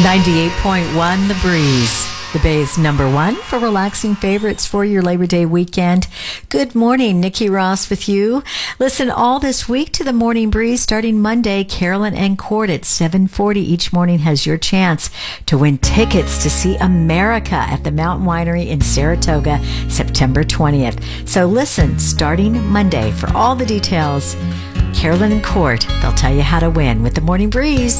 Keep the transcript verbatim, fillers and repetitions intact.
ninety-eight point one The Breeze, the Bay's number one for relaxing favorites for your Labor Day weekend. Good morning, Nikki Ross with you. Listen all this week to the Morning Breeze starting Monday. Carolyn and Court at seven forty each morning has your chance to win tickets to see America at the Mountain Winery in Saratoga, September twentieth. So listen, starting Monday for all the details. Carolyn and Court, they'll tell you how to win with the Morning Breeze.